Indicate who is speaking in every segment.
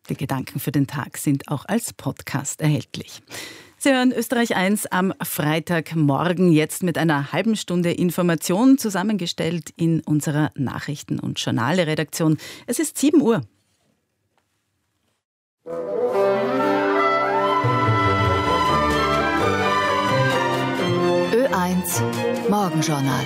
Speaker 1: Die Gedanken für den Tag sind auch als Podcast erhältlich. Sie hören Österreich 1 am Freitagmorgen, jetzt mit einer halben Stunde Information, zusammengestellt in unserer Nachrichten- und Journale-Redaktion. Es ist 7 Uhr.
Speaker 2: Ö1 Morgenjournal.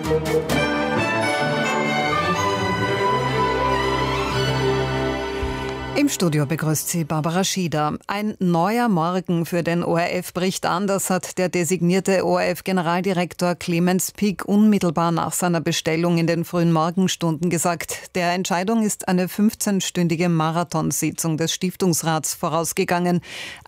Speaker 3: Im Studio begrüßt sie Barbara Schieder. Ein neuer Morgen für den ORF bricht an. Das hat der designierte ORF-Generaldirektor Clemens Pick unmittelbar nach seiner Bestellung in den frühen Morgenstunden gesagt. Der Entscheidung ist eine 15-stündige Marathonsitzung des Stiftungsrats vorausgegangen.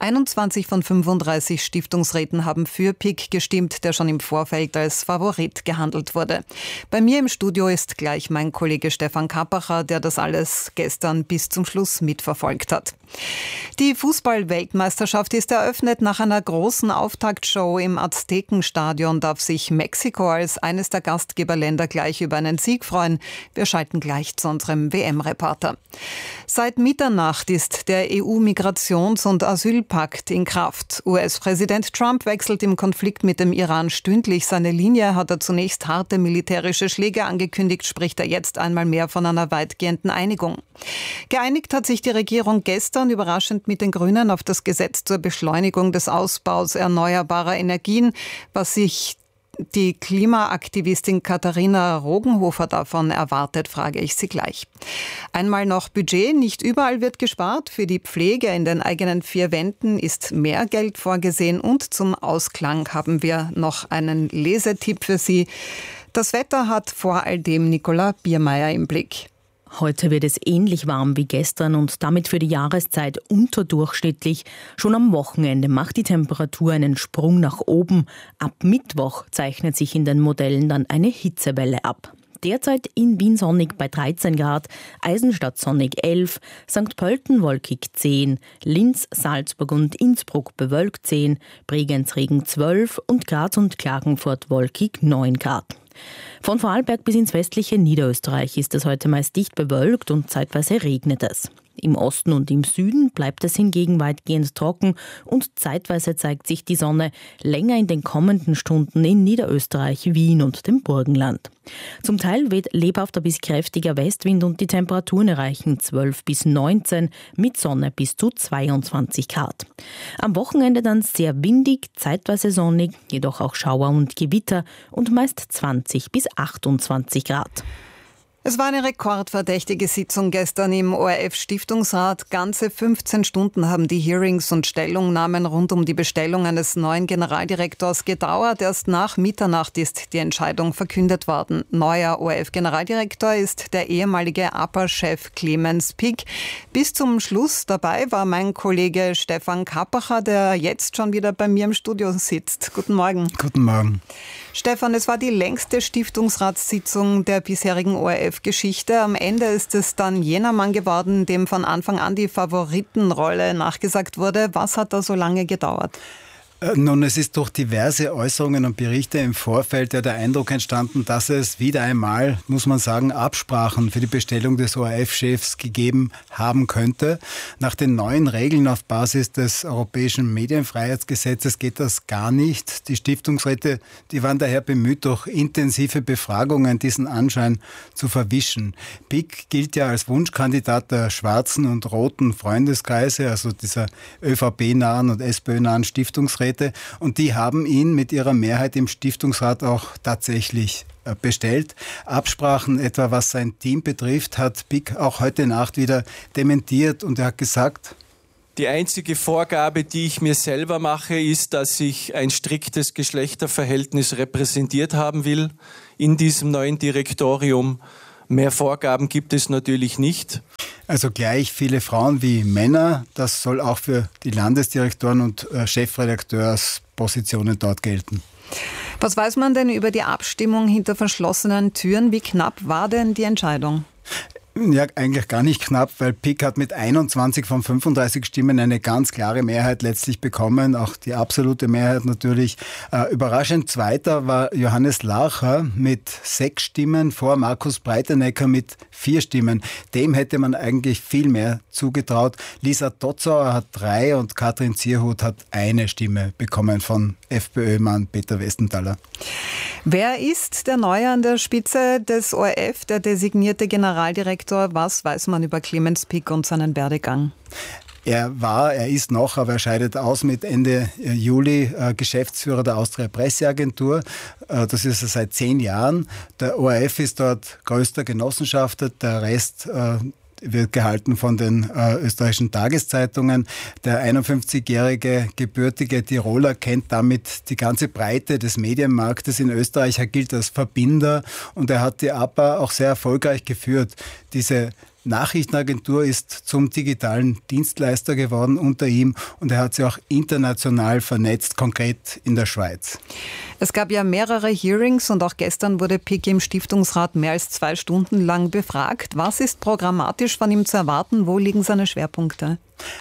Speaker 3: 21 von 35 Stiftungsräten haben für Pick gestimmt, der schon im Vorfeld als Favorit gehandelt wurde. Bei mir im Studio ist gleich mein Kollege Stefan Kappacher, der das alles gestern bis zum Schluss mitverfolgt hat. Die Fußball-Weltmeisterschaft ist eröffnet. Nach einer großen Auftaktshow im Aztekenstadion darf sich Mexiko als eines der Gastgeberländer gleich über einen Sieg freuen. Wir schalten gleich zu unserem WM-Reporter. Seit Mitternacht ist der EU-Migrations- und Asylpakt in Kraft. US-Präsident Trump wechselt im Konflikt mit dem Iran stündlich seine Linie. Hat er zunächst harte militärische Schläge angekündigt, spricht er jetzt einmal mehr von einer weitgehenden Einigung. Geeinigt hat sich die Regierung gestern überraschend mit den Grünen auf das Gesetz zur Beschleunigung des Ausbaus erneuerbarer Energien. Was sich die Klimaaktivistin Katharina Rogenhofer davon erwartet, frage ich sie gleich. Einmal noch Budget. Nicht überall wird gespart. Für die Pflege in den eigenen 4 Wänden ist mehr Geld vorgesehen. Und zum Ausklang haben wir noch einen Lesetipp für Sie. Das Wetter hat vor all dem Nicola Biermeier im Blick.
Speaker 4: Heute wird es ähnlich warm wie gestern und damit für die Jahreszeit unterdurchschnittlich. Schon am Wochenende macht die Temperatur einen Sprung nach oben. Ab Mittwoch zeichnet sich in den Modellen dann eine Hitzewelle ab. Derzeit in Wien sonnig bei 13 Grad, Eisenstadt sonnig 11, St. Pölten wolkig 10, Linz, Salzburg und Innsbruck bewölkt 10, Bregenz Regen 12 und Graz und Klagenfurt wolkig 9 Grad. Von Vorarlberg bis ins westliche Niederösterreich ist es heute meist dicht bewölkt und zeitweise regnet es. Im Osten und im Süden bleibt es hingegen weitgehend trocken und zeitweise zeigt sich die Sonne länger in den kommenden Stunden in Niederösterreich, Wien und dem Burgenland. Zum Teil weht lebhafter bis kräftiger Westwind und die Temperaturen erreichen 12 bis 19, mit Sonne bis zu 22 Grad. Am Wochenende dann sehr windig, zeitweise sonnig, jedoch auch Schauer und Gewitter und meist 20 bis 28 Grad.
Speaker 3: Es war eine rekordverdächtige Sitzung gestern im ORF-Stiftungsrat. Ganze 15 Stunden haben die Hearings und Stellungnahmen rund um die Bestellung eines neuen Generaldirektors gedauert. Erst nach Mitternacht ist die Entscheidung verkündet worden. Neuer ORF-Generaldirektor ist der ehemalige APA-Chef Clemens Pick. Bis zum Schluss dabei war mein Kollege Stefan Kappacher, der jetzt schon wieder bei mir im Studio sitzt. Guten Morgen.
Speaker 5: Guten Morgen.
Speaker 3: Stefan, es war die längste Stiftungsratssitzung der bisherigen ORF-Geschichte. Am Ende ist es dann jener Mann geworden, dem von Anfang an die Favoritenrolle nachgesagt wurde. Was hat da so lange gedauert?
Speaker 5: Nun, es ist durch diverse Äußerungen und Berichte im Vorfeld der Eindruck entstanden, dass es wieder einmal, muss man sagen, Absprachen für die Bestellung des ORF-Chefs gegeben haben könnte. Nach den neuen Regeln auf Basis des Europäischen Medienfreiheitsgesetzes geht das gar nicht. Die Stiftungsräte, die waren daher bemüht, durch intensive Befragungen diesen Anschein zu verwischen. Pick gilt ja als Wunschkandidat der schwarzen und roten Freundeskreise, also dieser ÖVP-nahen und SPÖ-nahen Stiftungsräte. Und die haben ihn mit ihrer Mehrheit im Stiftungsrat auch tatsächlich bestellt. Absprachen, etwa was sein Team betrifft, hat Pick auch heute Nacht wieder dementiert und er hat gesagt:
Speaker 6: Die einzige Vorgabe, die ich mir selber mache, ist, dass ich ein striktes Geschlechterverhältnis repräsentiert haben will in diesem neuen Direktorium. Mehr Vorgaben gibt es natürlich nicht.
Speaker 5: Also gleich viele Frauen wie Männer, das soll auch für die Landesdirektoren und Chefredakteurspositionen dort gelten.
Speaker 3: Was weiß man denn über die Abstimmung hinter verschlossenen Türen? Wie knapp war denn die Entscheidung?
Speaker 5: Ja, eigentlich gar nicht knapp, weil Pick hat mit 21 von 35 Stimmen eine ganz klare Mehrheit letztlich bekommen, auch die absolute Mehrheit natürlich. Überraschend Zweiter war Johannes Larcher mit 6 Stimmen vor Markus Breitenecker mit 4 Stimmen. Dem hätte man eigentlich viel mehr zugetraut. Lisa Totzauer hat 3 und Katrin Zierhut hat 1 Stimme bekommen von FPÖ-Mann Peter Westenthaler.
Speaker 3: Wer ist der Neue an der Spitze des ORF, der designierte Generaldirektor? Was weiß man über Clemens Pick und seinen Werdegang?
Speaker 5: Er ist noch, aber er scheidet aus mit Ende Juli Geschäftsführer der Austria Presseagentur. Das ist er seit 10 Jahren. Der ORF ist dort größter Genossenschafter, der Rest wird gehalten von den österreichischen Tageszeitungen. Der 51-jährige gebürtige Tiroler kennt damit die ganze Breite des Medienmarktes in Österreich. Er gilt als Verbinder und er hat die APA auch sehr erfolgreich geführt. Diese Nachrichtenagentur ist zum digitalen Dienstleister geworden unter ihm und er hat sie auch international vernetzt, konkret in der Schweiz.
Speaker 3: Es gab ja mehrere Hearings und auch gestern wurde Pick im Stiftungsrat mehr als 2 Stunden lang befragt. Was ist programmatisch von ihm zu erwarten? Wo liegen seine Schwerpunkte?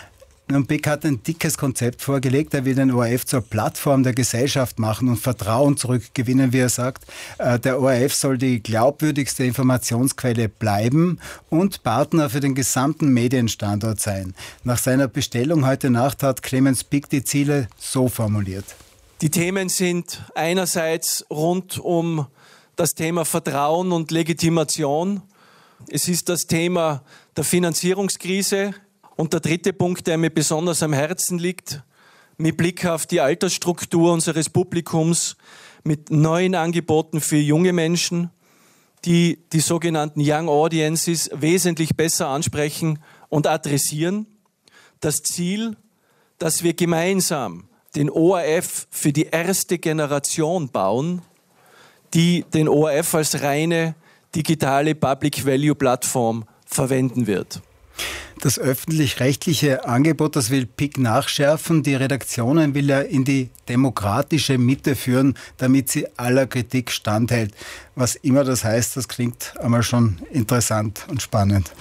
Speaker 5: Und Pick hat ein dickes Konzept vorgelegt. Er will den ORF zur Plattform der Gesellschaft machen und Vertrauen zurückgewinnen, wie er sagt. Der ORF soll die glaubwürdigste Informationsquelle bleiben und Partner für den gesamten Medienstandort sein. Nach seiner Bestellung heute Nacht hat Clemens Pick die Ziele so formuliert.
Speaker 6: Die Themen sind einerseits rund um das Thema Vertrauen und Legitimation. Es ist das Thema der Finanzierungskrise. Und der dritte Punkt, der mir besonders am Herzen liegt, mit Blick auf die Altersstruktur unseres Publikums, mit neuen Angeboten für junge Menschen, die sogenannten Young Audiences wesentlich besser ansprechen und adressieren. Das Ziel, dass wir gemeinsam den ORF für die erste Generation bauen, die den ORF als reine digitale Public-Value-Plattform verwenden wird.
Speaker 5: Das öffentlich-rechtliche Angebot, das will Pick nachschärfen. Die Redaktionen will er in die demokratische Mitte führen, damit sie aller Kritik standhält. Was immer das heißt, das klingt einmal schon interessant und spannend.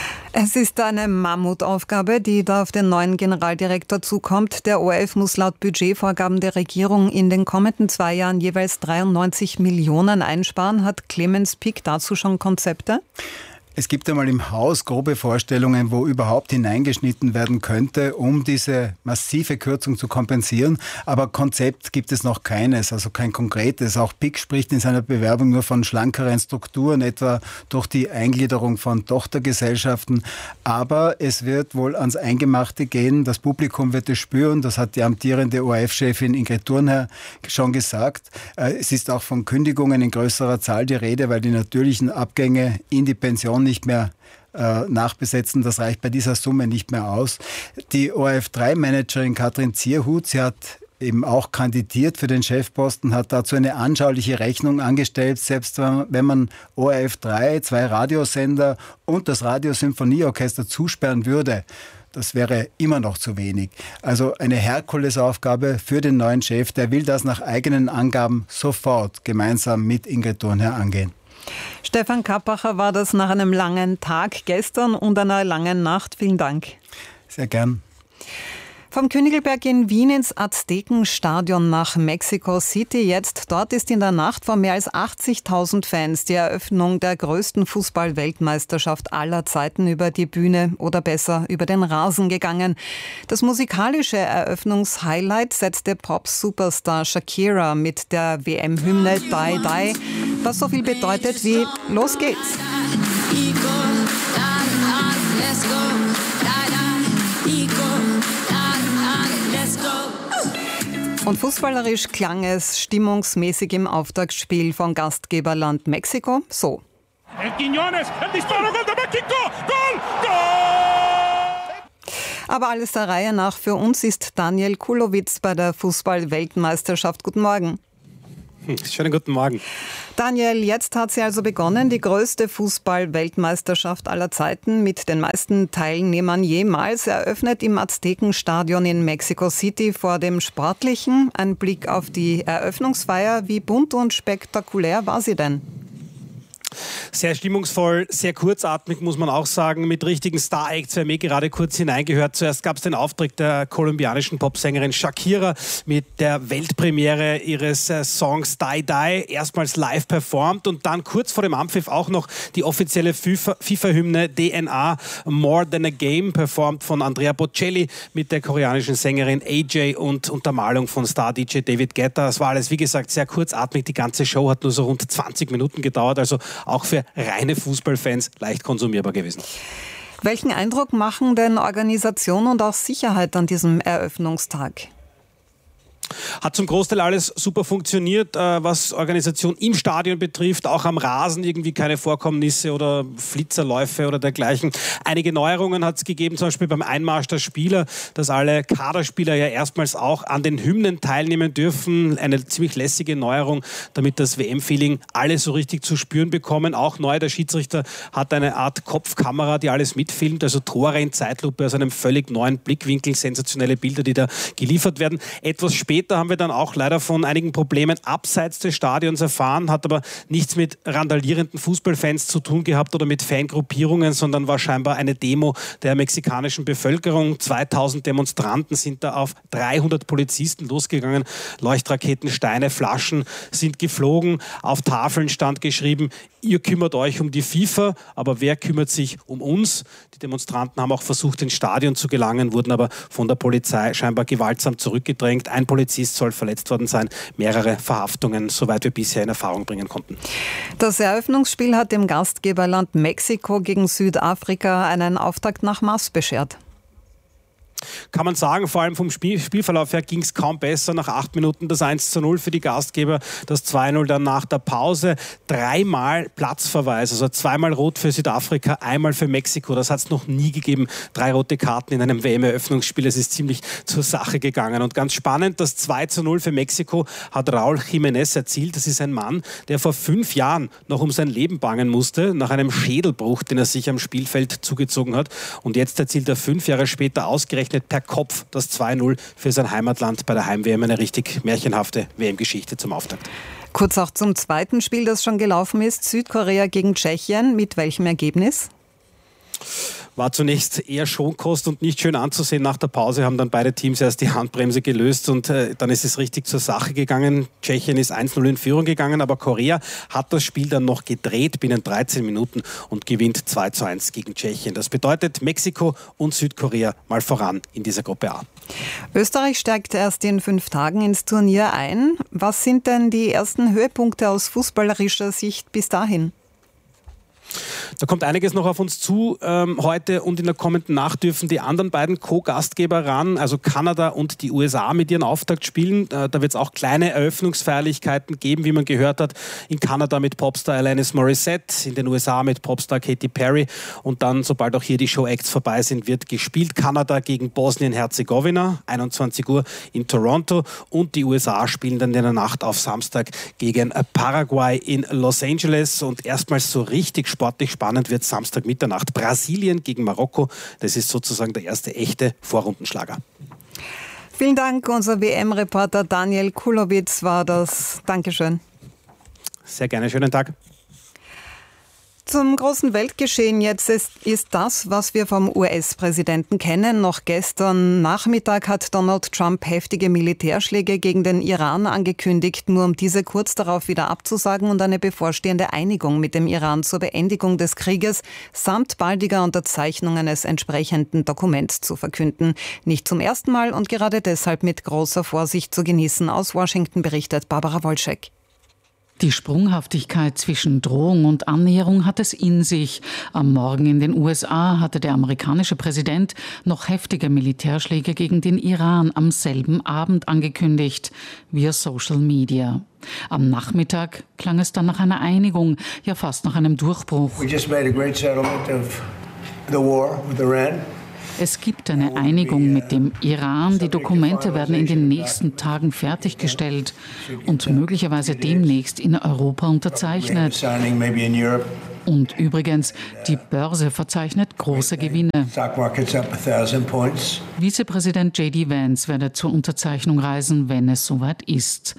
Speaker 3: Es ist eine Mammutaufgabe, die da auf den neuen Generaldirektor zukommt. Der ORF muss laut Budgetvorgaben der Regierung in den kommenden 2 Jahren jeweils 93 Millionen einsparen. Hat Clemens Pick dazu schon Konzepte?
Speaker 5: Es gibt einmal im Haus grobe Vorstellungen, wo überhaupt hineingeschnitten werden könnte, um diese massive Kürzung zu kompensieren. Aber Konzept gibt es noch keines, also kein konkretes. Auch Pick spricht in seiner Bewerbung nur von schlankeren Strukturen, etwa durch die Eingliederung von Tochtergesellschaften. Aber es wird wohl ans Eingemachte gehen. Das Publikum wird es spüren. Das hat die amtierende ORF-Chefin Ingrid Thurnherr schon gesagt. Es ist auch von Kündigungen in größerer Zahl die Rede, weil die natürlichen Abgänge in die Pension nicht mehr nachbesetzen. Das reicht bei dieser Summe nicht mehr aus. Die ORF3-Managerin Katrin Zierhut, sie hat eben auch kandidiert für den Chefposten, hat dazu eine anschauliche Rechnung angestellt. Selbst wenn man ORF3, 2 Radiosender und das Radiosymphonieorchester zusperren würde, das wäre immer noch zu wenig. Also eine Herkulesaufgabe für den neuen Chef. Der will das nach eigenen Angaben sofort gemeinsam mit Ingrid Thurnherr angehen.
Speaker 3: Stefan Kappacher war das nach einem langen Tag gestern und einer langen Nacht. Vielen Dank.
Speaker 5: Sehr gern.
Speaker 3: Vom Königelberg in Wien ins Aztekenstadion nach Mexico City. Jetzt dort ist in der Nacht vor mehr als 80.000 Fans die Eröffnung der größten Fußball-Weltmeisterschaft aller Zeiten über die Bühne oder besser über den Rasen gegangen. Das musikalische Eröffnungshighlight setzte Pop-Superstar Shakira mit der WM-Hymne Die Die, was so viel bedeutet wie Los geht's. Und fußballerisch klang es stimmungsmäßig im Auftaktspiel von Gastgeberland Mexiko so. Aber alles der Reihe nach. Für uns ist Daniel Kulowitz bei der Fußball-Weltmeisterschaft. Guten Morgen.
Speaker 7: Schönen guten Morgen.
Speaker 3: Daniel, jetzt hat sie also begonnen, die größte Fußball-Weltmeisterschaft aller Zeiten mit den meisten Teilnehmern jemals, eröffnet im Aztekenstadion in Mexico City. Vor dem Sportlichen ein Blick auf die Eröffnungsfeier. Wie bunt und spektakulär war sie denn?
Speaker 7: Sehr stimmungsvoll, sehr kurzatmig, muss man auch sagen, mit richtigen Star-Acts. Wir haben gerade kurz hineingehört. Zuerst gab es den Auftritt der kolumbianischen Popsängerin Shakira mit der Weltpremiere ihres Songs Die Die, erstmals live performt, und dann kurz vor dem Anpfiff auch noch die offizielle FIFA-Hymne DNA More Than a Game, performt von Andrea Bocelli mit der koreanischen Sängerin AJ und Untermalung von Star-DJ David Guetta. Es war alles, wie gesagt, sehr kurzatmig. Die ganze Show hat nur so rund 20 Minuten gedauert, also auch für reine Fußballfans leicht konsumierbar gewesen.
Speaker 3: Welchen Eindruck machen denn Organisation und auch Sicherheit an diesem Eröffnungstag?
Speaker 7: Hat zum Großteil alles super funktioniert, was Organisation im Stadion betrifft, auch am Rasen irgendwie keine Vorkommnisse oder Flitzerläufe oder dergleichen. Einige Neuerungen hat es gegeben, zum Beispiel beim Einmarsch der Spieler, dass alle Kaderspieler ja erstmals auch an den Hymnen teilnehmen dürfen. Eine ziemlich lässige Neuerung, damit das WM-Feeling alle so richtig zu spüren bekommen. Auch neu, der Schiedsrichter hat eine Art Kopfkamera, die alles mitfilmt, also Tore in Zeitlupe aus einem völlig neuen Blickwinkel, sensationelle Bilder, die da geliefert werden. Etwas später haben wir dann auch leider von einigen Problemen abseits des Stadions erfahren, hat aber nichts mit randalierenden Fußballfans zu tun gehabt oder mit Fangruppierungen, sondern war scheinbar eine Demo der mexikanischen Bevölkerung. 2000 Demonstranten sind da auf 300 Polizisten losgegangen. Leuchtraketen, Steine, Flaschen sind geflogen. Auf Tafeln stand geschrieben: Ihr kümmert euch um die FIFA, aber wer kümmert sich um uns? Die Demonstranten haben auch versucht, ins Stadion zu gelangen, wurden aber von der Polizei scheinbar gewaltsam zurückgedrängt. Ein Polizist soll verletzt worden sein, mehrere Verhaftungen, soweit wir bisher in Erfahrung bringen konnten.
Speaker 3: Das Eröffnungsspiel hat dem Gastgeberland Mexiko gegen Südafrika einen Auftakt nach Maß beschert.
Speaker 7: Kann man sagen, vor allem vom Spielverlauf her ging es kaum besser. Nach 8 Minuten das 1:0 für die Gastgeber, das 2:0 dann nach der Pause. 3-mal Platzverweis, also 2-mal rot für Südafrika, 1-mal für Mexiko. Das hat es noch nie gegeben. 3 rote Karten in einem WM-Eröffnungsspiel. Es ist ziemlich zur Sache gegangen. Und ganz spannend, das 2:0 für Mexiko hat Raúl Jiménez erzielt. Das ist ein Mann, der vor 5 Jahren noch um sein Leben bangen musste, nach einem Schädelbruch, den er sich am Spielfeld zugezogen hat. Und jetzt erzielt er 5 Jahre später ausgerechnet per Kopf das 2:0 für sein Heimatland bei der Heim-WM. Eine richtig märchenhafte WM-Geschichte zum Auftakt.
Speaker 3: Kurz auch zum zweiten Spiel, das schon gelaufen ist. Südkorea gegen Tschechien. Mit welchem Ergebnis?
Speaker 7: War zunächst eher Schonkost und nicht schön anzusehen. Nach der Pause haben dann beide Teams erst die Handbremse gelöst und dann ist es richtig zur Sache gegangen. Tschechien ist 1:0 in Führung gegangen, aber Korea hat das Spiel dann noch gedreht binnen 13 Minuten und gewinnt 2:1 gegen Tschechien. Das bedeutet, Mexiko und Südkorea mal voran in dieser Gruppe A.
Speaker 3: Österreich steigt erst in 5 Tagen ins Turnier ein. Was sind denn die ersten Höhepunkte aus fußballerischer Sicht bis dahin?
Speaker 7: Da kommt einiges noch auf uns zu. Heute und in der kommenden Nacht dürfen die anderen beiden Co-Gastgeber ran, also Kanada und die USA, mit ihren Auftaktspielen. Da wird es auch kleine Eröffnungsfeierlichkeiten geben, wie man gehört hat. In Kanada mit Popstar Alanis Morissette, in den USA mit Popstar Katy Perry. Und dann, sobald auch hier die Show-Acts vorbei sind, wird gespielt. Kanada gegen Bosnien-Herzegowina, 21 Uhr in Toronto. Und die USA spielen dann in der Nacht auf Samstag gegen Paraguay in Los Angeles. Und erstmals so richtig sportlich spannend wird Samstag Mitternacht Brasilien gegen Marokko. Das ist sozusagen der erste echte Vorrundenschlager.
Speaker 3: Vielen Dank, unser WM-Reporter Daniel Kulowitz war das. Dankeschön.
Speaker 7: Sehr gerne, schönen Tag.
Speaker 3: Zum großen Weltgeschehen jetzt ist das, was wir vom US-Präsidenten kennen. Noch gestern Nachmittag hat Donald Trump heftige Militärschläge gegen den Iran angekündigt, nur um diese kurz darauf wieder abzusagen und eine bevorstehende Einigung mit dem Iran zur Beendigung des Krieges samt baldiger Unterzeichnung eines entsprechenden Dokuments zu verkünden. Nicht zum ersten Mal und gerade deshalb mit großer Vorsicht zu genießen. Aus Washington berichtet Barbara Wolczek.
Speaker 8: Die Sprunghaftigkeit zwischen Drohung und Annäherung hat es in sich. Am Morgen in den USA hatte der amerikanische Präsident noch heftige Militärschläge gegen den Iran am selben Abend angekündigt, via Social Media. Am Nachmittag klang es dann nach einer Einigung, ja fast nach einem Durchbruch.
Speaker 9: We just made a great settlement of the war with Iran.
Speaker 8: Es gibt eine Einigung mit dem Iran. Die Dokumente werden in den nächsten Tagen fertiggestellt und möglicherweise demnächst in Europa unterzeichnet. Und übrigens, die Börse verzeichnet große Gewinne. Vizepräsident J.D. Vance werde zur Unterzeichnung reisen, wenn es soweit ist.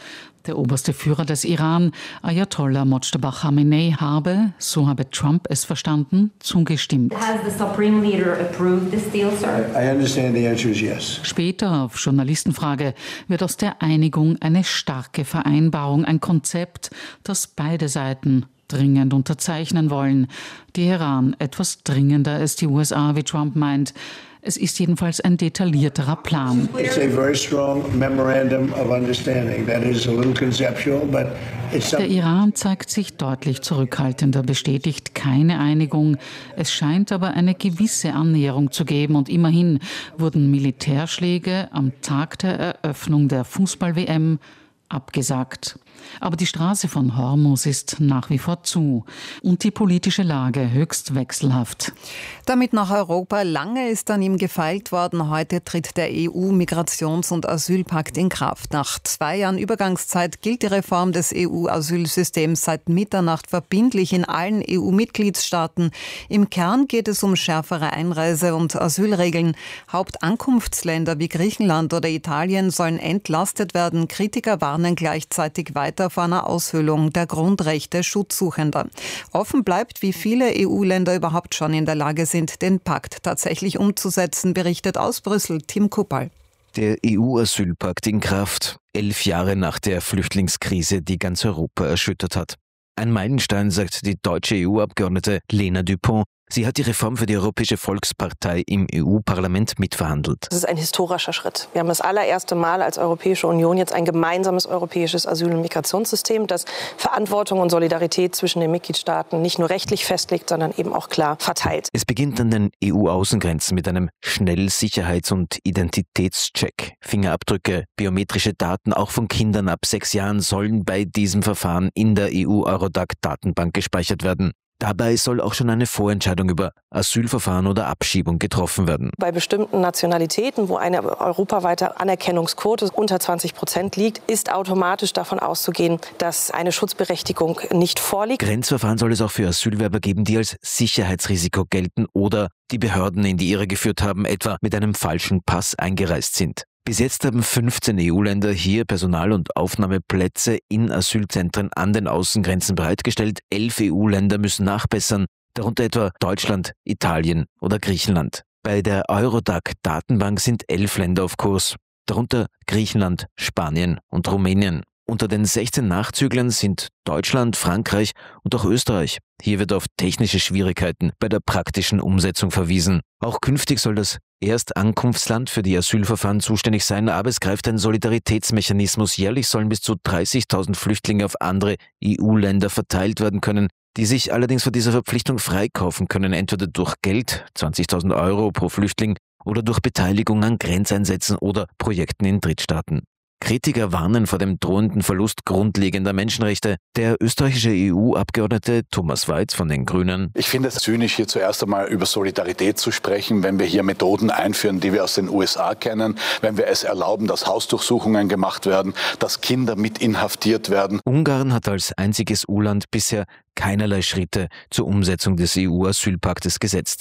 Speaker 8: Der oberste Führer des Iran, Ayatollah Mojtaba Khamenei, habe, so habe Trump es verstanden, zugestimmt.
Speaker 10: Has the Supreme Leader approved this deal, sir?
Speaker 9: I understand the answer is yes.
Speaker 8: Später, auf Journalistenfrage, wird aus der Einigung eine starke Vereinbarung, ein Konzept, das beide Seiten dringend unterzeichnen wollen. Teheran etwas dringender als die USA, wie Trump meint. Es ist jedenfalls ein detaillierterer Plan.
Speaker 9: It's a very strong memorandum of understanding. That is a little conceptual, but it's
Speaker 8: Der Iran zeigt sich deutlich zurückhaltender, bestätigt keine Einigung. Es scheint aber eine gewisse Annäherung zu geben und immerhin wurden Militärschläge am Tag der Eröffnung der Fußball-WM abgesagt. Aber die Straße von Hormuz ist nach wie vor zu und die politische Lage höchst wechselhaft.
Speaker 3: Damit nach Europa. Lange ist an ihm gefeilt worden. Heute tritt der EU-Migrations- und Asylpakt in Kraft. Nach 2 Jahren Übergangszeit gilt die Reform des EU-Asylsystems seit Mitternacht verbindlich in allen EU-Mitgliedstaaten. Im Kern geht es um schärfere Einreise- und Asylregeln. Hauptankunftsländer wie Griechenland oder Italien sollen entlastet werden. Kritiker warnen gleichzeitig weiter vor einer Aushöhlung der Grundrechte Schutzsuchender. Offen bleibt, wie viele EU-Länder überhaupt schon in der Lage sind, den Pakt tatsächlich umzusetzen, berichtet aus Brüssel Tim Kuppal.
Speaker 11: Der EU-Asylpakt in Kraft, 11 Jahre nach der Flüchtlingskrise, die ganz Europa erschüttert hat. Ein Meilenstein, sagt die deutsche EU-Abgeordnete Lena Dupont. Sie hat die Reform für die Europäische Volkspartei im EU-Parlament mitverhandelt.
Speaker 12: Das ist ein historischer Schritt. Wir haben das allererste Mal als Europäische Union jetzt ein gemeinsames europäisches Asyl- und Migrationssystem, das Verantwortung und Solidarität zwischen den Mitgliedstaaten nicht nur rechtlich festlegt, sondern eben auch klar verteilt.
Speaker 11: Es beginnt an den EU-Außengrenzen mit einem Schnellsicherheits- und Identitätscheck. Fingerabdrücke, biometrische Daten auch von Kindern ab 6 Jahren sollen bei diesem Verfahren in der EU-Eurodac-Datenbank gespeichert werden. Dabei soll auch schon eine Vorentscheidung über Asylverfahren oder Abschiebung getroffen werden.
Speaker 12: Bei bestimmten Nationalitäten, wo eine europaweite Anerkennungsquote unter 20% liegt, ist automatisch davon auszugehen, dass eine Schutzberechtigung nicht vorliegt.
Speaker 11: Grenzverfahren soll es auch für Asylwerber geben, die als Sicherheitsrisiko gelten oder die Behörden in die Irre geführt haben, etwa mit einem falschen Pass eingereist sind. Bis jetzt haben 15 EU-Länder hier Personal- und Aufnahmeplätze in Asylzentren an den Außengrenzen bereitgestellt. 11 EU-Länder müssen nachbessern, darunter etwa Deutschland, Italien oder Griechenland. Bei der Eurodac-Datenbank sind 11 Länder auf Kurs, darunter Griechenland, Spanien und Rumänien. Unter den 16 Nachzüglern sind Deutschland, Frankreich und auch Österreich. Hier wird auf technische Schwierigkeiten bei der praktischen Umsetzung verwiesen. Auch künftig soll das Erstankunftsland für die Asylverfahren zuständig sein, aber es greift ein Solidaritätsmechanismus. Jährlich sollen bis zu 30.000 Flüchtlinge auf andere EU-Länder verteilt werden können, die sich allerdings von dieser Verpflichtung freikaufen können, entweder durch Geld, 20.000 Euro pro Flüchtling, oder durch Beteiligung an Grenzeinsätzen oder Projekten in Drittstaaten. Kritiker warnen vor dem drohenden Verlust grundlegender Menschenrechte. Der österreichische EU-Abgeordnete Thomas Weiz von den Grünen.
Speaker 13: Ich finde es zynisch, hier zuerst einmal über Solidarität zu sprechen, wenn wir hier Methoden einführen, die wir aus den USA kennen, wenn wir es erlauben, dass Hausdurchsuchungen gemacht werden, dass Kinder mit inhaftiert werden.
Speaker 11: Ungarn hat als einziges EU-Land bisher keinerlei Schritte zur Umsetzung des EU-Asylpaktes gesetzt.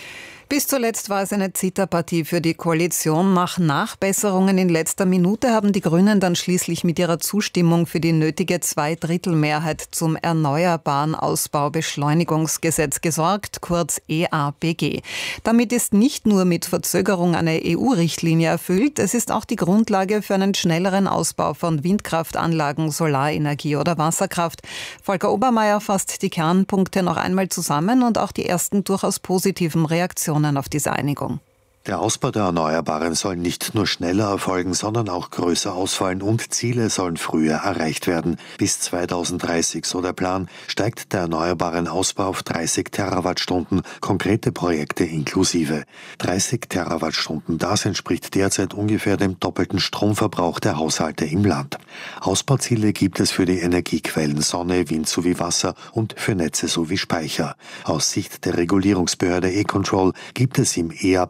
Speaker 3: Bis zuletzt war es eine Zitterpartie für die Koalition. Nach Nachbesserungen in letzter Minute haben die Grünen dann schließlich mit ihrer Zustimmung für die nötige 2/3-Mehrheit zum Erneuerbaren Ausbaubeschleunigungsgesetz gesorgt, kurz EABG. Damit ist nicht nur mit Verzögerung eine EU-Richtlinie erfüllt, es ist auch die Grundlage für einen schnelleren Ausbau von Windkraftanlagen, Solarenergie oder Wasserkraft. Volker Obermeier fasst die Kernpunkte noch einmal zusammen und auch die ersten durchaus positiven Reaktionen auf diese Einigung.
Speaker 14: Der Ausbau der Erneuerbaren soll nicht nur schneller erfolgen, sondern auch größer ausfallen und Ziele sollen früher erreicht werden. Bis 2030, so der Plan, steigt der erneuerbaren Ausbau auf 30 Terawattstunden, konkrete Projekte inklusive. 30 Terawattstunden, das entspricht derzeit ungefähr dem doppelten Stromverbrauch der Haushalte im Land. Ausbauziele gibt es für die Energiequellen Sonne, Wind sowie Wasser und für Netze sowie Speicher. Aus Sicht der Regulierungsbehörde E-Control gibt es im EABG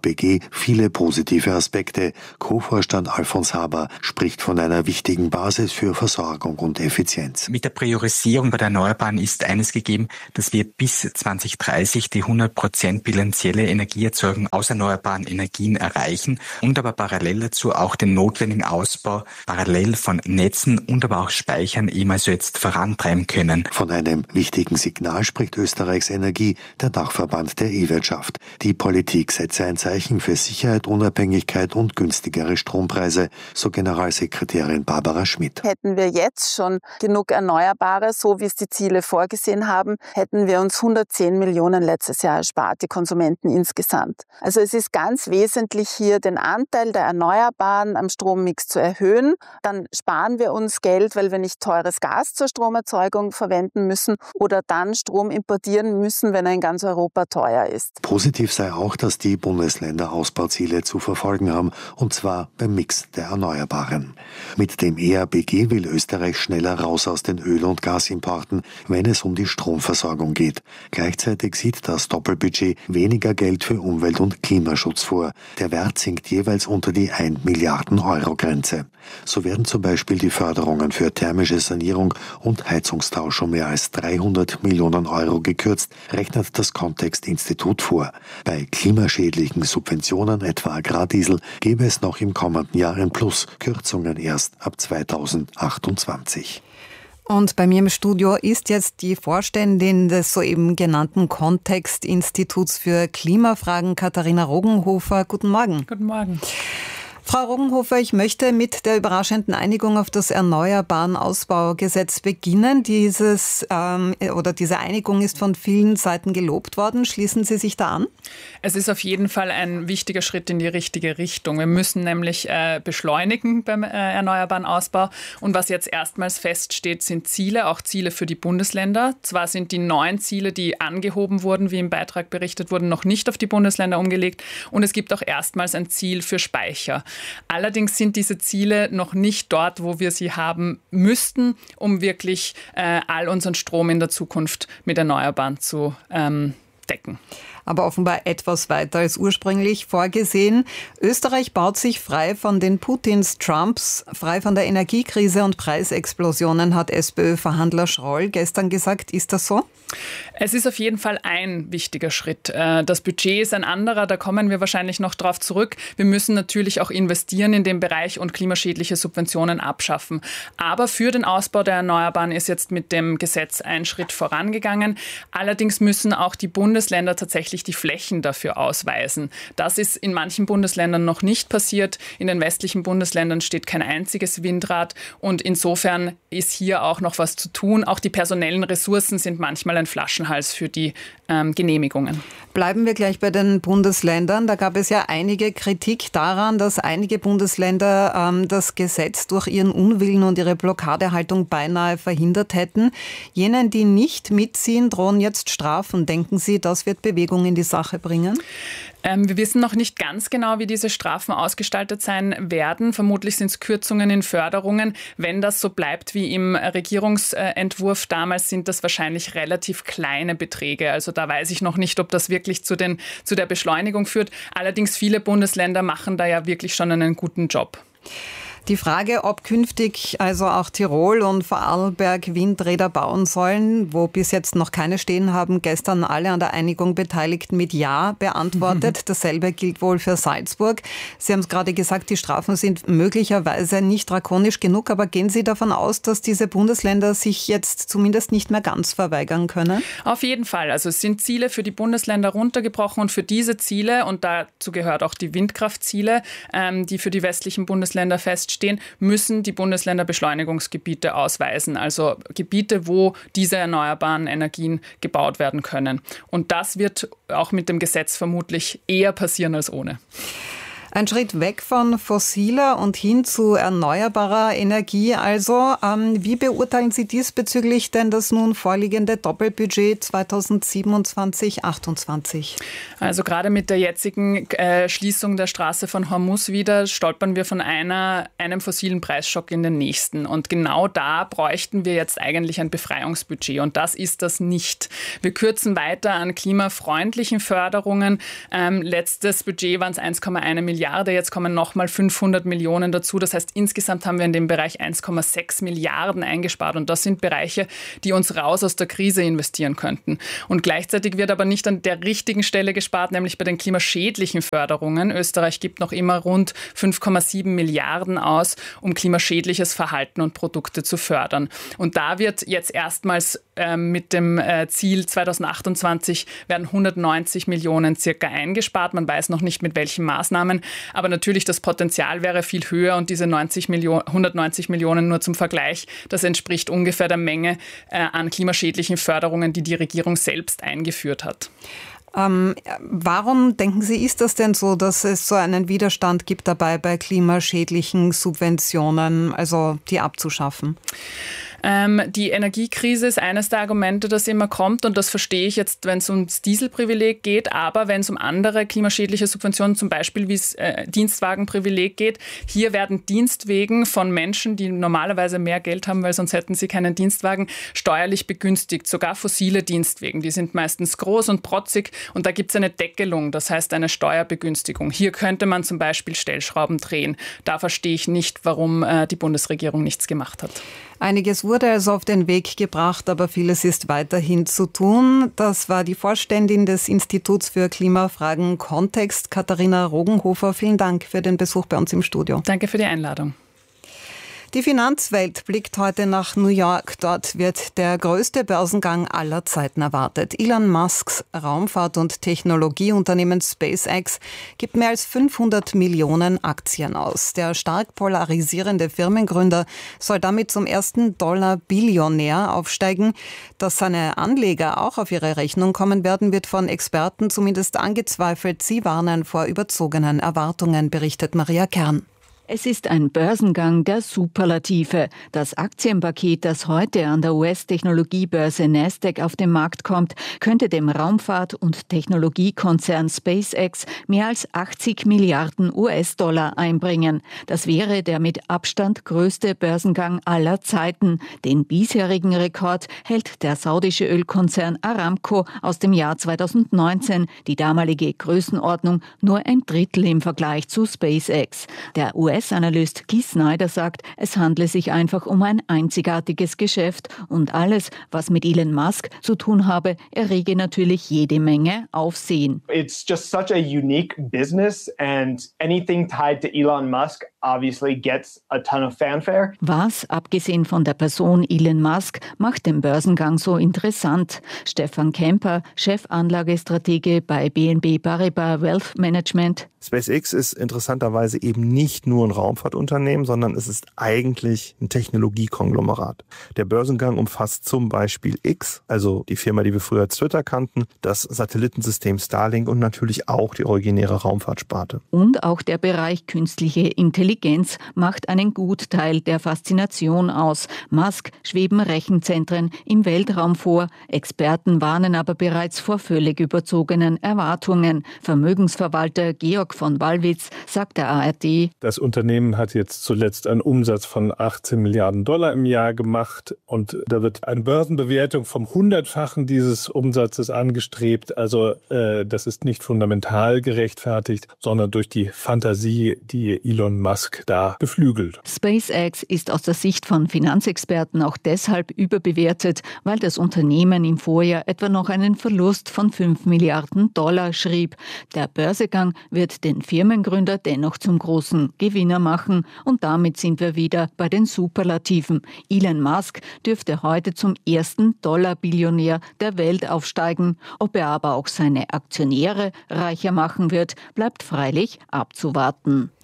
Speaker 14: viele positive Aspekte. Co-Vorstand Alfons Haber spricht von einer wichtigen Basis für Versorgung und Effizienz.
Speaker 15: Mit der Priorisierung bei der Erneuerbaren ist eines gegeben, dass wir bis 2030 die 100% bilanzielle Energieerzeugung aus erneuerbaren Energien erreichen und aber parallel dazu auch den notwendigen Ausbau parallel von Netzen und aber auch Speichern eben also jetzt vorantreiben können.
Speaker 14: Von einem wichtigen Signal spricht Österreichs Energie, der Dachverband der E-Wirtschaft. Die Politik setze ein Zeichen für Sicherheit, Unabhängigkeit und günstigere Strompreise, so Generalsekretärin Barbara Schmidt.
Speaker 16: Hätten wir jetzt schon genug Erneuerbare, so wie es die Ziele vorgesehen haben, hätten wir uns 110 Millionen letztes Jahr erspart, die Konsumenten insgesamt. Also es ist ganz wesentlich hier den Anteil der Erneuerbaren am Strommix zu erhöhen. Dann sparen wir uns Geld, weil wir nicht teures Gas zur Stromerzeugung verwenden müssen oder dann Strom importieren müssen, wenn er in ganz Europa teuer ist.
Speaker 14: Positiv sei auch, dass die Bundesländer Ausbauziele zu verfolgen haben, und zwar beim Mix der Erneuerbaren. Mit dem EABG will Österreich schneller raus aus den Öl- und Gasimporten, wenn es um die Stromversorgung geht. Gleichzeitig sieht das Doppelbudget weniger Geld für Umwelt- und Klimaschutz vor. Der Wert sinkt jeweils unter die 1 Milliarden Euro Grenze. So werden zum Beispiel die Förderungen für thermische Sanierung und Heizungstausch um mehr als 300 Millionen Euro gekürzt, rechnet das Kontext-Institut vor. Bei klimaschädlichen Subventionen, etwa Agrardiesel, gäbe es noch im kommenden Jahr ein Plus, Kürzungen erst ab 2028.
Speaker 3: Und bei mir im Studio ist jetzt die Vorständin des soeben genannten Kontext-Instituts für Klimafragen, Katharina Rogenhofer. Guten Morgen.
Speaker 17: Guten Morgen.
Speaker 3: Frau Rogenhofer, ich möchte mit der überraschenden Einigung auf das Erneuerbaren-Ausbaugesetz beginnen. Diese Einigung ist von vielen Seiten gelobt worden. Schließen Sie sich da an?
Speaker 17: Es ist auf jeden Fall ein wichtiger Schritt in die richtige Richtung. Wir müssen nämlich beschleunigen beim erneuerbaren Ausbau. Und was jetzt erstmals feststeht, sind Ziele, auch Ziele für die Bundesländer. Zwar sind die 9 Ziele, die angehoben wurden, wie im Beitrag berichtet wurden, noch nicht auf die Bundesländer umgelegt. Und es gibt auch erstmals ein Ziel für Speicher. Allerdings sind diese Ziele noch nicht dort, wo wir sie haben müssten, um wirklich all unseren Strom in der Zukunft mit Erneuerbaren zu decken.
Speaker 3: Aber offenbar etwas weiter als ursprünglich vorgesehen. Österreich baut sich frei von den Putins, Trumps, frei von der Energiekrise und Preisexplosionen, hat SPÖ-Verhandler Schroll gestern gesagt. Ist das so?
Speaker 17: Es ist auf jeden Fall ein wichtiger Schritt. Das Budget ist ein anderer, da kommen wir wahrscheinlich noch drauf zurück. Wir müssen natürlich auch investieren in den Bereich und klimaschädliche Subventionen abschaffen. Aber für den Ausbau der Erneuerbaren ist jetzt mit dem Gesetz ein Schritt vorangegangen. Allerdings müssen auch die Bundesländer tatsächlich die Flächen dafür ausweisen. Das ist in manchen Bundesländern noch nicht passiert. In den westlichen Bundesländern steht kein einziges Windrad. Und insofern ist hier auch noch was zu tun. Auch die personellen Ressourcen sind manchmal ein Flaschenhals für die Genehmigungen.
Speaker 3: Bleiben wir gleich bei den Bundesländern. Da gab es ja einige Kritik daran, dass einige Bundesländer das Gesetz durch ihren Unwillen und ihre Blockadehaltung beinahe verhindert hätten. Jenen, die nicht mitziehen, drohen jetzt Strafen. Denken Sie, das wird Bewegung in die Sache bringen?
Speaker 17: Wir wissen noch nicht ganz genau, wie diese Strafen ausgestaltet sein werden. Vermutlich sind es Kürzungen in Förderungen. Wenn das so bleibt wie im Regierungsentwurf damals, sind das wahrscheinlich relativ kleine Beträge. Also da weiß ich noch nicht, ob das wirklich zu der Beschleunigung führt. Allerdings viele Bundesländer machen da ja wirklich schon einen guten Job.
Speaker 3: Die Frage, ob künftig also auch Tirol und Vorarlberg Windräder bauen sollen, wo bis jetzt noch keine stehen, haben gestern alle an der Einigung Beteiligten mit Ja beantwortet. Dasselbe gilt wohl für Salzburg. Sie haben es gerade gesagt, die Strafen sind möglicherweise nicht drakonisch genug, aber gehen Sie davon aus, dass diese Bundesländer sich jetzt zumindest nicht mehr ganz verweigern können?
Speaker 17: Auf jeden Fall. Also es sind Ziele für die Bundesländer runtergebrochen und für diese Ziele, und dazu gehört auch die Windkraftziele, die für die westlichen Bundesländer feststehen, müssen die Bundesländer Beschleunigungsgebiete ausweisen, also Gebiete, wo diese erneuerbaren Energien gebaut werden können. Und das wird auch mit dem Gesetz vermutlich eher passieren als ohne.
Speaker 3: Ein Schritt weg von fossiler und hin zu erneuerbarer Energie. Also, wie beurteilen Sie diesbezüglich denn das nun vorliegende Doppelbudget 2027-28?
Speaker 17: Also gerade mit der jetzigen Schließung der Straße von Hormuz wieder stolpern wir von einem fossilen Preisschock in den nächsten. Und genau da bräuchten wir jetzt eigentlich ein Befreiungsbudget. Und das ist das nicht. Wir kürzen weiter an klimafreundlichen Förderungen. Letztes Budget waren es 1,1 Milliarden. Jetzt kommen nochmal 500 Millionen dazu. Das heißt, insgesamt haben wir in dem Bereich 1,6 Milliarden eingespart. Und das sind Bereiche, die uns raus aus der Krise investieren könnten. Und gleichzeitig wird aber nicht an der richtigen Stelle gespart, nämlich bei den klimaschädlichen Förderungen. Österreich gibt noch immer rund 5,7 Milliarden aus, um klimaschädliches Verhalten und Produkte zu fördern. Und da wird jetzt erstmals mit dem Ziel 2028 werden 190 Millionen circa eingespart. Man weiß noch nicht, mit welchen Maßnahmen. Aber natürlich, das Potenzial wäre viel höher und diese 190 Millionen nur zum Vergleich, das entspricht ungefähr der Menge an klimaschädlichen Förderungen, die die Regierung selbst eingeführt hat.
Speaker 3: Warum, denken Sie, ist das denn so, dass es so einen Widerstand gibt dabei, bei klimaschädlichen Subventionen, also die abzuschaffen?
Speaker 17: Die Energiekrise ist eines der Argumente, das immer kommt und das verstehe ich jetzt, wenn es ums Dieselprivileg geht, aber wenn es um andere klimaschädliche Subventionen, zum Beispiel wie es Dienstwagenprivileg geht, hier werden Dienstwegen von Menschen, die normalerweise mehr Geld haben, weil sonst hätten sie keinen Dienstwagen, steuerlich begünstigt, sogar fossile Dienstwegen. Die sind meistens groß und protzig und da gibt es eine Deckelung, das heißt eine Steuerbegünstigung. Hier könnte man zum Beispiel Stellschrauben drehen. Da verstehe ich nicht, warum die Bundesregierung nichts gemacht hat.
Speaker 3: Einiges wurde also auf den Weg gebracht, aber vieles ist weiterhin zu tun. Das war die Vorständin des Instituts für Klimafragen Kontext, Katharina Rogenhofer. Vielen Dank für den Besuch bei uns im Studio.
Speaker 17: Danke für die Einladung.
Speaker 3: Die Finanzwelt blickt heute nach New York. Dort wird der größte Börsengang aller Zeiten erwartet. Elon Musks Raumfahrt- und Technologieunternehmen SpaceX gibt mehr als 500 Millionen Aktien aus. Der stark polarisierende Firmengründer soll damit zum ersten Dollar-Billionär aufsteigen. Dass seine Anleger auch auf ihre Rechnung kommen werden, wird von Experten zumindest angezweifelt. Sie warnen vor überzogenen Erwartungen, berichtet Maria Kern.
Speaker 18: Es ist ein Börsengang der Superlative. Das Aktienpaket, das heute an der US-Technologiebörse Nasdaq auf den Markt kommt, könnte dem Raumfahrt- und Technologiekonzern SpaceX mehr als 80 Milliarden US-Dollar einbringen. Das wäre der mit Abstand größte Börsengang aller Zeiten. Den bisherigen Rekord hält der saudische Ölkonzern Aramco aus dem Jahr 2019. Die damalige Größenordnung nur ein Drittel im Vergleich zu SpaceX. Der US-Analyst Keith Snyder sagt, es handle sich einfach um ein einzigartiges Geschäft und alles, was mit Elon Musk zu tun habe, errege natürlich jede Menge Aufsehen.
Speaker 19: It's just such a unique business and anything tied to Elon Musk obviously gets a ton of fanfare.
Speaker 18: Was, abgesehen von der Person Elon Musk, macht den Börsengang so interessant? Stefan Kemper, Chefanlagestratege bei BNP Paribas Wealth Management.
Speaker 20: SpaceX ist interessanterweise eben nicht nur ein Raumfahrtunternehmen, sondern es ist eigentlich ein Technologiekonglomerat. Der Börsengang umfasst zum Beispiel X, also die Firma, die wir früher als Twitter kannten, das Satellitensystem Starlink und natürlich auch die originäre Raumfahrtsparte.
Speaker 18: Und auch der Bereich künstliche Intelligenz macht einen Gutteil der Faszination aus. Musk schweben Rechenzentren im Weltraum vor. Experten warnen aber bereits vor völlig überzogenen Erwartungen. Vermögensverwalter Georg von Wallwitz sagt der ARD:
Speaker 21: Das Unternehmen hat jetzt zuletzt einen Umsatz von 18 Milliarden Dollar im Jahr gemacht und da wird eine Börsenbewertung vom 100-fachen dieses Umsatzes angestrebt. Also das ist nicht fundamental gerechtfertigt, sondern durch die Fantasie, die Elon Musk da beflügelt.
Speaker 18: SpaceX ist aus der Sicht von Finanzexperten auch deshalb überbewertet, weil das Unternehmen im Vorjahr etwa noch einen Verlust von 5 Milliarden Dollar schrieb. Der Börsegang wird den Firmengründer dennoch zum großen Gewinner machen und damit sind wir wieder bei den Superlativen. Elon Musk dürfte heute zum ersten Dollar-Billionär der Welt aufsteigen. Ob er aber auch seine Aktionäre reicher machen wird, bleibt freilich abzuwarten.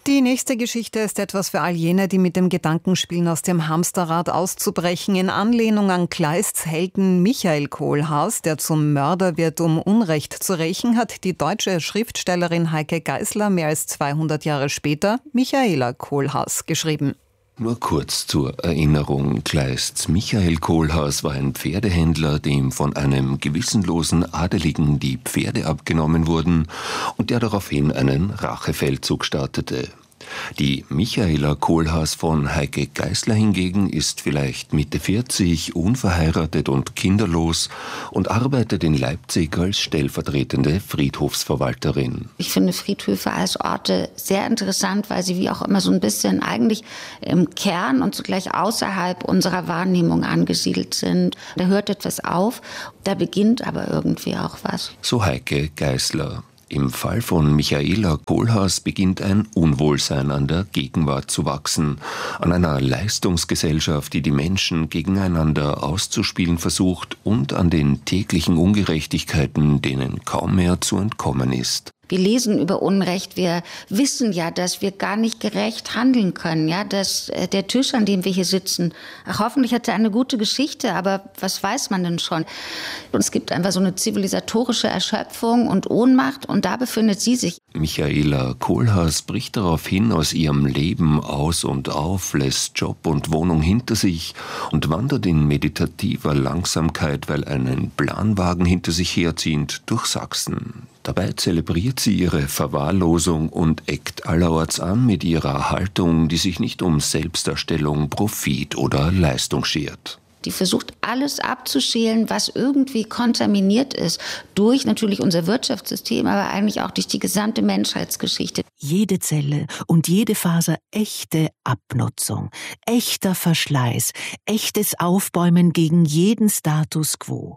Speaker 3: Die nächste Geschichte ist etwas für all jene, die mit dem Gedanken spielen, aus dem Hamsterrad auszubrechen. In Anlehnung an Kleists Helden Michael Kohlhaas, der zum Mörder wird, um Unrecht zu rächen, hat die deutsche Schriftstellerin Heike Geisler mehr als 200 Jahre später Michaela Kohlhaas geschrieben.
Speaker 1: Nur kurz zur Erinnerung, Kleists Michael Kohlhaas war ein Pferdehändler, dem von einem gewissenlosen Adeligen die Pferde abgenommen wurden und der daraufhin einen Rachefeldzug startete. Die Michaela Kohlhaas von Heike Geisler hingegen ist vielleicht Mitte 40, unverheiratet und kinderlos und arbeitet in Leipzig als stellvertretende Friedhofsverwalterin.
Speaker 22: Ich finde Friedhöfe als Orte sehr interessant, weil sie wie auch immer so ein bisschen eigentlich im Kern und zugleich außerhalb unserer Wahrnehmung angesiedelt sind. Da hört etwas auf, da beginnt aber irgendwie auch was.
Speaker 1: So Heike Geisler. Im Fall von Michaela Kohlhaas beginnt ein Unwohlsein an der Gegenwart zu wachsen, an einer Leistungsgesellschaft, die die Menschen gegeneinander auszuspielen versucht und an den täglichen Ungerechtigkeiten, denen kaum mehr zu entkommen ist.
Speaker 22: Wir lesen über Unrecht, wir wissen ja, dass wir gar nicht gerecht handeln können, ja, dass der Tisch, an dem wir hier sitzen, hoffentlich hat er eine gute Geschichte, aber was weiß man denn schon? Und es gibt einfach so eine zivilisatorische Erschöpfung und Ohnmacht und da befindet sie sich.
Speaker 1: Michaela Kohlhaas bricht daraufhin aus ihrem Leben aus und auf, lässt Job und Wohnung hinter sich und wandert in meditativer Langsamkeit, weil einen Planwagen hinter sich herzieht, durch Sachsen. Dabei zelebriert sie ihre Verwahrlosung und eckt allerorts an mit ihrer Haltung, die sich nicht um Selbsterstellung, Profit oder Leistung schert.
Speaker 22: Die versucht, alles abzuschälen, was irgendwie kontaminiert ist, durch natürlich unser Wirtschaftssystem, aber eigentlich auch durch die gesamte Menschheitsgeschichte.
Speaker 23: Jede Zelle und jede Faser echte Abnutzung, echter Verschleiß, echtes Aufbäumen gegen jeden Status quo.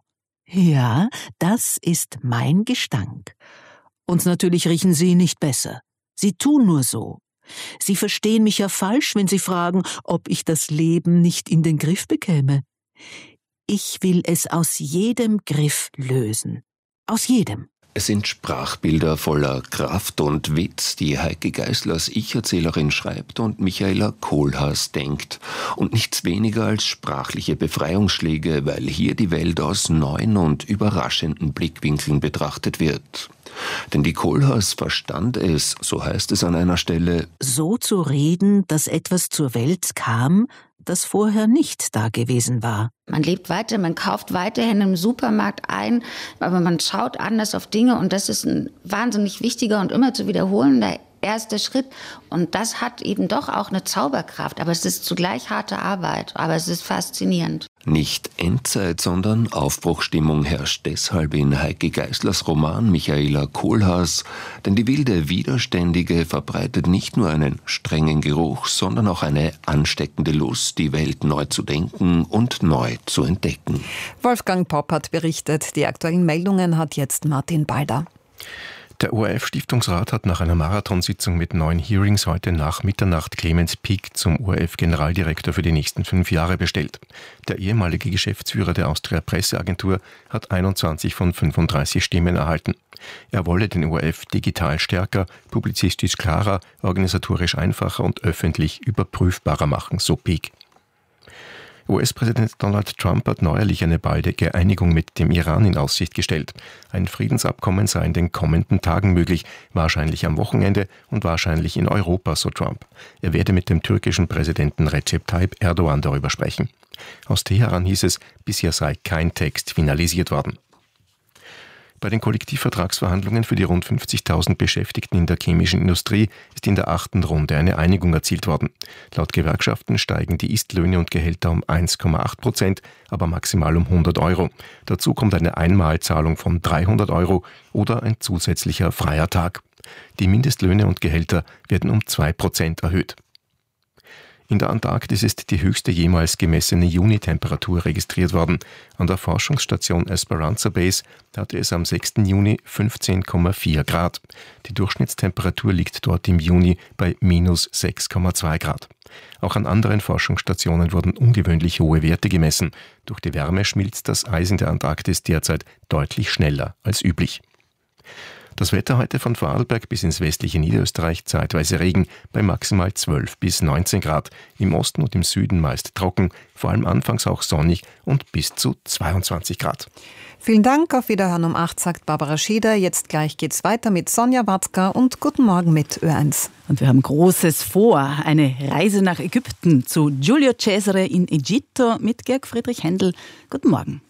Speaker 23: Ja, das ist mein Gestank. Und natürlich riechen Sie nicht besser. Sie tun nur so. Sie verstehen mich ja falsch, wenn Sie fragen, ob ich das Leben nicht in den Griff bekäme. Ich will es aus jedem Griff lösen. Aus jedem.
Speaker 1: Es sind Sprachbilder voller Kraft und Witz, die Heike Geislers Ich-Erzählerin schreibt und Michaela Kohlhaas denkt. Und nichts weniger als sprachliche Befreiungsschläge, weil hier die Welt aus neuen und überraschenden Blickwinkeln betrachtet wird. Denn die Kohlhaas verstand es, so heißt es an einer Stelle,
Speaker 23: so zu reden, dass etwas zur Welt kam, das vorher nicht da gewesen war.
Speaker 22: Man lebt weiter, man kauft weiterhin im Supermarkt ein, aber man schaut anders auf Dinge und das ist ein wahnsinnig wichtiger und immer zu wiederholender erster Schritt. Und das hat eben doch auch eine Zauberkraft, aber es ist zugleich harte Arbeit, aber es ist faszinierend.
Speaker 1: Nicht Endzeit, sondern Aufbruchstimmung herrscht deshalb in Heike Geislers Roman Michaela Kohlhaas, denn die wilde Widerständige verbreitet nicht nur einen strengen Geruch, sondern auch eine ansteckende Lust, die Welt neu zu denken und neu zu entdecken.
Speaker 3: Wolfgang Popp hat berichtet. Die aktuellen Meldungen hat jetzt Martin Balder.
Speaker 24: Der ORF-Stiftungsrat hat nach einer Marathonsitzung mit 9 Hearings heute nach Mitternacht Clemens Pick zum ORF-Generaldirektor für die nächsten 5 Jahre bestellt. Der ehemalige Geschäftsführer der Austria Presseagentur hat 21 von 35 Stimmen erhalten. Er wolle den ORF digital stärker, publizistisch klarer, organisatorisch einfacher und öffentlich überprüfbarer machen, so Pick. US-Präsident Donald Trump hat neuerlich eine baldige Einigung mit dem Iran in Aussicht gestellt. Ein Friedensabkommen sei in den kommenden Tagen möglich, wahrscheinlich am Wochenende und wahrscheinlich in Europa, so Trump. Er werde mit dem türkischen Präsidenten Recep Tayyip Erdogan darüber sprechen. Aus Teheran hieß es, bisher sei kein Text finalisiert worden. Bei den Kollektivvertragsverhandlungen für die rund 50.000 Beschäftigten in der chemischen Industrie ist in der 8. Runde eine Einigung erzielt worden. Laut Gewerkschaften steigen die Istlöhne und Gehälter um 1,8%, aber maximal um 100 Euro. Dazu kommt eine Einmalzahlung von 300 Euro oder ein zusätzlicher freier Tag. Die Mindestlöhne und Gehälter werden um 2% erhöht. In der Antarktis ist die höchste jemals gemessene Junitemperatur registriert worden. An der Forschungsstation Esperanza Base hatte es am 6. Juni 15,4 Grad. Die Durchschnittstemperatur liegt dort im Juni bei minus 6,2 Grad. Auch an anderen Forschungsstationen wurden ungewöhnlich hohe Werte gemessen. Durch die Wärme schmilzt das Eis in der Antarktis derzeit deutlich schneller als üblich. Das Wetter heute von Vorarlberg bis ins westliche Niederösterreich, zeitweise Regen bei maximal 12 bis 19 Grad. Im Osten und im Süden meist trocken, vor allem anfangs auch sonnig und bis zu 22 Grad.
Speaker 3: Vielen Dank, auf Wiederhören um 8, sagt Barbara Schieder. Jetzt gleich geht's weiter mit Sonja Watzka und Guten Morgen mit Ö1.
Speaker 2: Und wir haben Großes vor, eine Reise nach Ägypten zu Giulio Cesare in Egitto mit Georg Friedrich Händel. Guten Morgen.